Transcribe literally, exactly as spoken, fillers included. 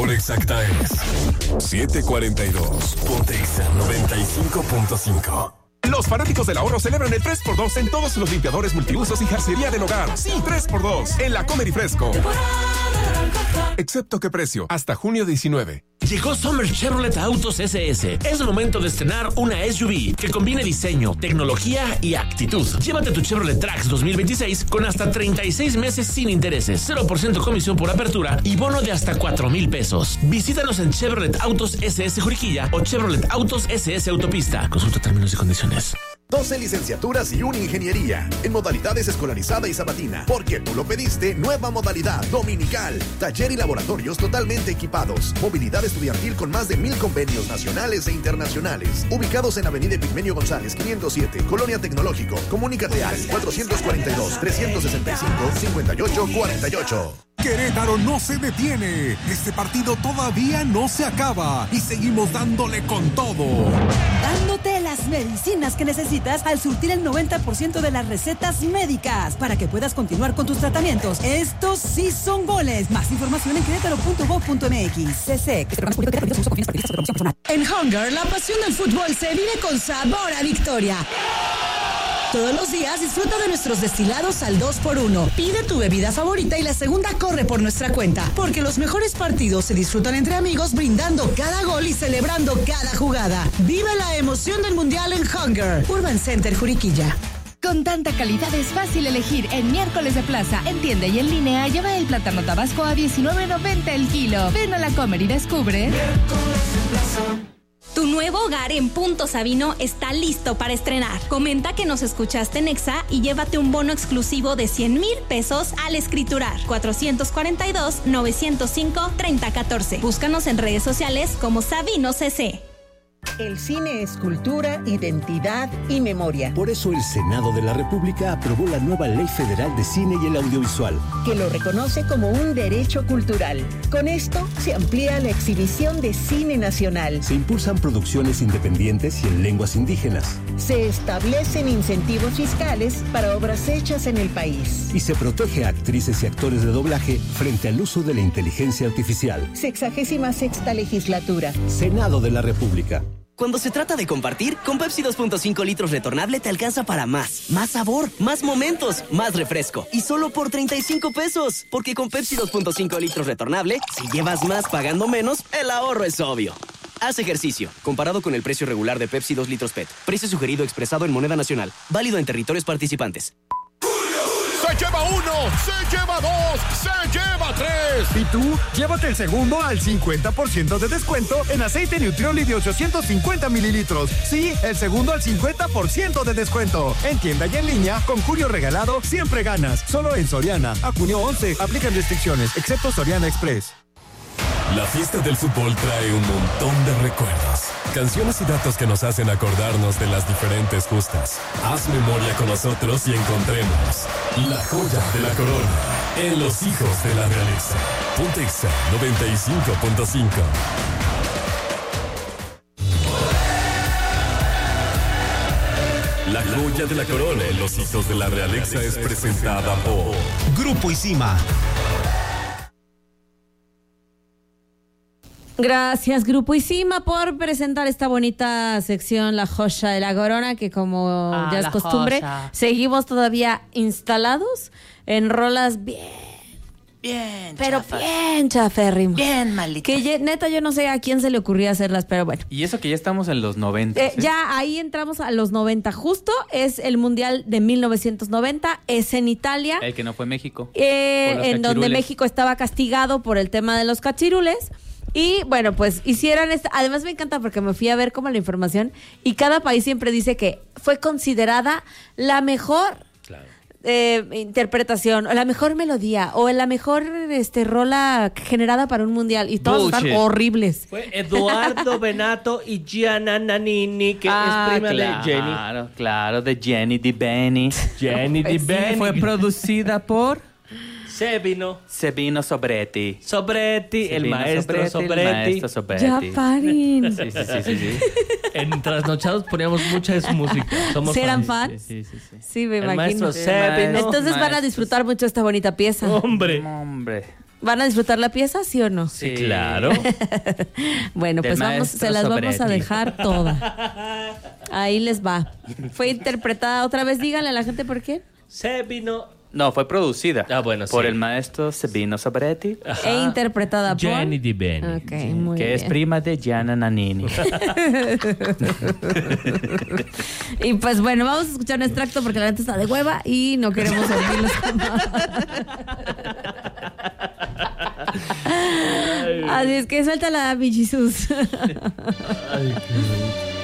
hora exacta es siete cuarenta y dos. Ponte Exa noventa y cinco punto cinco. Los fanáticos del ahorro celebran el tres por dos en todos los limpiadores multiusos y jarcería del hogar. Sí, tres por dos en la Comer y Fresco. Excepto qué precio, hasta junio diecinueve. Llegó Summer Chevrolet Autos S S. Es el momento de estrenar una S U V que combine diseño, tecnología y actitud. Llévate tu Chevrolet Trax dos mil veintiséis con hasta treinta y seis meses sin intereses, cero por ciento comisión por apertura y bono de hasta cuatro mil pesos. Visítanos en Chevrolet Autos S S Juriquilla o Chevrolet Autos S S Autopista. Consulta términos y condiciones. doce licenciaturas y una ingeniería en modalidades escolarizada y sabatina. Porque tú lo pediste, nueva modalidad dominical. Taller y laboratorios totalmente equipados. Movilidad estudiantil con más de mil convenios nacionales e internacionales. Ubicados en Avenida Epigmenio González quinientos siete, Colonia Tecnológico. Comunícate al cuatrocientos cuarenta y dos, trescientos sesenta y cinco, cincuenta y ocho cuarenta y ocho. Querétaro no se detiene. Este partido todavía no se acaba y seguimos dándole con todo. Dándote las medicinas que necesitas al surtir el noventa por ciento de las recetas médicas para que puedas continuar con tus tratamientos. Estos sí son goles. Más información en querétaro punto gov punto m x. C C. En Hunger, la pasión del fútbol se vive con sabor a victoria. Todos los días disfruta de nuestros destilados al dos por uno. Pide tu bebida favorita y la segunda corre por nuestra cuenta. Porque los mejores partidos se disfrutan entre amigos, brindando cada gol y celebrando cada jugada. Vive la emoción del Mundial en Hunger. Urban Center Juriquilla. Con tanta calidad es fácil elegir en Miércoles de Plaza. En tienda y en línea lleva el plátano tabasco a diecinueve noventa el kilo. Ven a la Comer y descubre. Miércoles de Plaza. Tu nuevo hogar en Punto Sabino está listo para estrenar. Comenta que nos escuchaste en Exa y llévate un bono exclusivo de cien mil pesos al escriturar. cuatrocientos cuarenta y dos, novecientos cinco, treinta catorce. Búscanos en redes sociales como Sabino C C. El cine es cultura, identidad y memoria. Por eso el Senado de la República aprobó la nueva Ley Federal de Cine y el Audiovisual, que lo reconoce como un derecho cultural. Con esto se amplía la exhibición de cine nacional. Se impulsan producciones independientes y en lenguas indígenas. Se establecen incentivos fiscales para obras hechas en el país. Y se protege a actrices y actores de doblaje frente al uso de la inteligencia artificial. Sexagésima sexta legislatura. Senado de la República. Cuando se trata de compartir, con Pepsi dos punto cinco litros retornable te alcanza para más. Más sabor, más momentos, más refresco. Y solo por treinta y cinco pesos. Porque con Pepsi dos punto cinco litros retornable, si llevas más pagando menos, el ahorro es obvio. Haz ejercicio. Comparado con el precio regular de Pepsi dos litros P E T. Precio sugerido expresado en moneda nacional. Válido en territorios participantes. ¡Se lleva uno! ¡Se lleva dos! ¡Se lleva tres! ¿Y tú? Llévate el segundo al cincuenta por ciento de descuento en aceite Nutrioli de ochocientos cincuenta mililitros. Sí, el segundo al cincuenta por ciento de descuento. En tienda y en línea, con Julio regalado, siempre ganas. Solo en Soriana. A junio once, aplican restricciones, excepto Soriana Express. La fiesta del fútbol trae un montón de recuerdos, canciones y datos que nos hacen acordarnos de las diferentes justas. Haz memoria con nosotros y encontremos la joya de la corona en Los Hijos de la Realeza. Ponte Exa noventa y cinco punto cinco. La joya de la corona en Los Hijos de la Realeza es presentada por Grupo Isima. Gracias, Grupo Isima, por presentar esta bonita sección, La Joya de la Corona, que como ah, ya es costumbre, joya. Seguimos todavía instalados en rolas bien, bien, pero chafas. bien chaférrimos. Bien maldita. Que ya, neta, yo no sé a quién se le ocurría hacerlas, pero bueno. Y eso que ya estamos en los noventa. Eh, ¿eh? Ya ahí entramos a los noventa, justo, es el Mundial de mil novecientos noventa, es en Italia. El que no fue México. Eh, en cachirules. Donde México estaba castigado por el tema de los cachirules. Y bueno, pues hicieron esta, además me encanta porque me fui a ver como la información y cada país siempre dice que fue considerada la mejor claro. eh, interpretación o la mejor melodía o la mejor este rola generada para un mundial y todos Bullshit. Están horribles. Fue Eduardo Benato y Gianna Nannini, que ah, es prima claro, de Jenny. Claro, claro, de Jenny Di Beni. Jenny Di Beni. Fue producida por... Sebino. Sebino Sobretti. Sobretti, Sebino el maestro Sobretti. Sobretti. El maestro Sobretti. Ya paren. Sí, sí, sí, sí, sí. En Trasnochados poníamos mucha de su música. Somos ¿Sí eran fans? fans? Sí, sí, sí. Sí, me el imagino. Maestro Sebino. Entonces van a disfrutar mucho esta bonita pieza. Hombre. Hombre. ¿Van a disfrutar la pieza, sí o no? Sí, claro. Bueno, Del pues vamos, se las maestro vamos a Sobretti. dejar toda. Ahí les va. Fue interpretada otra vez, díganle a la gente por qué. Se vino. No, fue producida Ah, bueno, por sí. el maestro Sabino Sobretti, E interpretada por Jenny Di Beni. Ok, muy que bien. es prima de Gianna Nannini. Y pues bueno, vamos a escuchar un extracto porque la neta está de hueva y no queremos dormirnos. Así es que suéltala, mi Jesús. Ay, qué bonito.